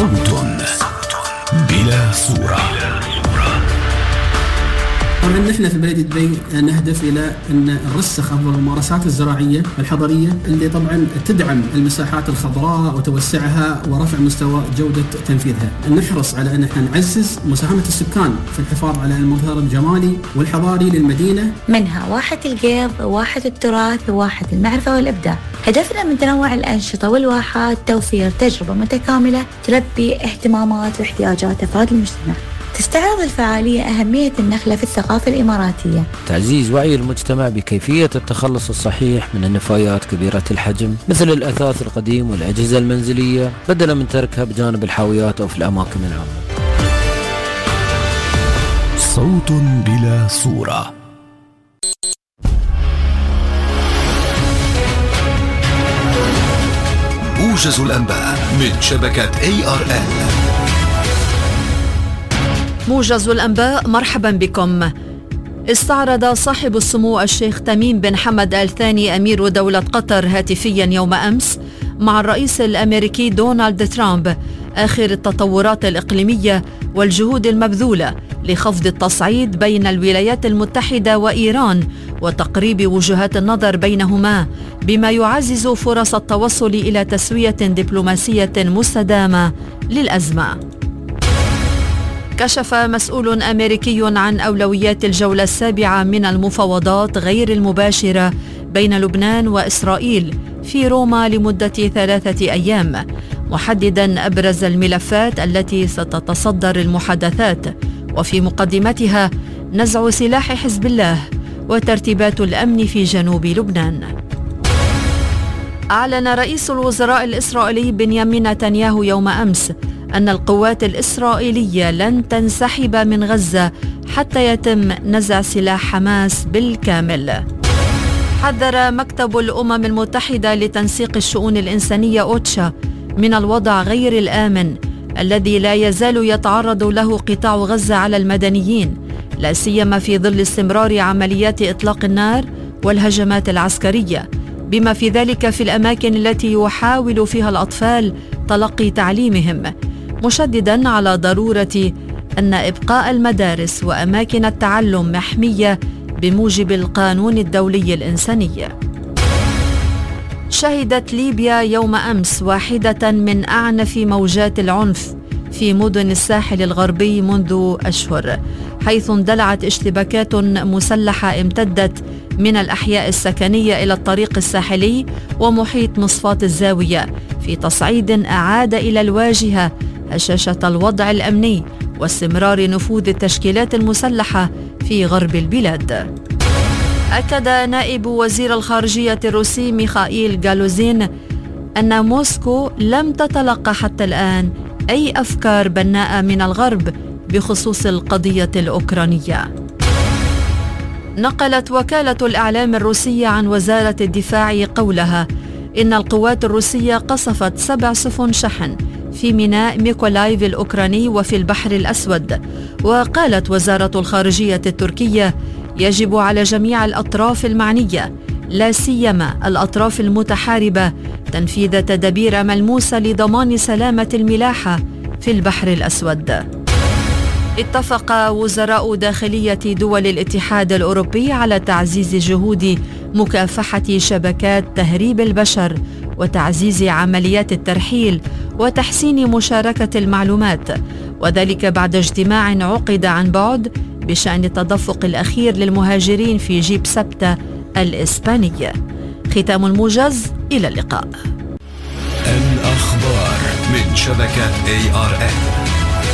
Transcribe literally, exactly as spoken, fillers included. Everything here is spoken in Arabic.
صوت بلا صورة. طبعا نحن في بلدية دبي نهدف إلى أن نرسخ أفضل الممارسات الزراعية الحضرية اللي طبعا تدعم المساحات الخضراء وتوسعها ورفع مستوى جودة تنفيذها. نحرص على أن احنا نعزز مساهمة السكان في الحفاظ على المظهر الجمالي والحضاري للمدينة، منها واحة القيض، واحة التراث، واحة المعرفة والإبداع. هدفنا من تنوع الأنشطة والواحات توفير تجربة متكاملة تلبي اهتمامات واحتياجات أفراد المجتمع. تستعرض الفعالية أهمية النخلة في الثقافة الإماراتية، تعزيز وعي المجتمع بكيفية التخلص الصحيح من النفايات كبيرة الحجم مثل الأثاث القديم والأجهزة المنزلية بدلا من تركها بجانب الحاويات أو في الأماكن العامة. صوت بلا صورة. موجز الأنباء من شبكة إيه آر إل. موجز الأنباء، مرحبا بكم. استعرض صاحب السمو الشيخ تميم بن حمد آل ثاني أمير دولة قطر هاتفيا يوم أمس مع الرئيس الأمريكي دونالد ترامب آخر التطورات الإقليمية والجهود المبذولة لخفض التصعيد بين الولايات المتحدة وإيران وتقريب وجهات النظر بينهما، بما يعزز فرص التوصل إلى تسوية دبلوماسية مستدامة للأزمة. كشف مسؤول أمريكي عن أولويات الجولة السابعة من المفاوضات غير المباشرة بين لبنان وإسرائيل في روما لمدة ثلاثة أيام، محددا أبرز الملفات التي ستتصدر المحادثات، وفي مقدمتها نزع سلاح حزب الله وترتيبات الأمن في جنوب لبنان. أعلن رئيس الوزراء الإسرائيلي بنيامين نتنياهو يوم أمس أن القوات الإسرائيلية لن تنسحب من غزة حتى يتم نزع سلاح حماس بالكامل. حذر مكتب الأمم المتحدة لتنسيق الشؤون الإنسانية أوتشا من الوضع غير الآمن الذي لا يزال يتعرض له قطاع غزة على المدنيين، لا سيما في ظل استمرار عمليات إطلاق النار والهجمات العسكرية، بما في ذلك في الأماكن التي يحاول فيها الأطفال تلقي تعليمهم، مشددا على ضرورة أن إبقاء المدارس وأماكن التعلم محمية بموجب القانون الدولي الإنساني. شهدت ليبيا يوم أمس واحدة من أعنف موجات العنف في مدن الساحل الغربي منذ أشهر، حيث اندلعت اشتباكات مسلحة امتدت من الأحياء السكنية إلى الطريق الساحلي ومحيط مصفاة الزاوية، في تصعيد أعاد إلى الواجهة هشاشة الوضع الأمني واستمرار نفوذ التشكيلات المسلحة في غرب البلاد. أكد نائب وزير الخارجية الروسي ميخائيل غالوزين أن موسكو لم تتلقى حتى الآن أي أفكار بناءة من الغرب بخصوص القضية الأوكرانية. نقلت وكالة الإعلام الروسية عن وزارة الدفاع قولها إن القوات الروسية قصفت سبع سفن شحن في ميناء ميكولايف الأوكراني وفي البحر الأسود. وقالت وزارة الخارجية التركية يجب على جميع الأطراف المعنية، لا سيما الأطراف المتحاربة، تنفيذ تدابير ملموسة لضمان سلامة الملاحة في البحر الأسود. اتفق وزراء داخلية دول الاتحاد الأوروبي على تعزيز جهود مكافحة شبكات تهريب البشر وتعزيز عمليات الترحيل وتحسين مشاركة المعلومات، وذلك بعد اجتماع عقد عن بعد بشأن التدفق الأخير للمهاجرين في جيب سبتة الإسبانية. ختام الموجز، إلى اللقاء. الأخبار من شبكة إيه آر إل.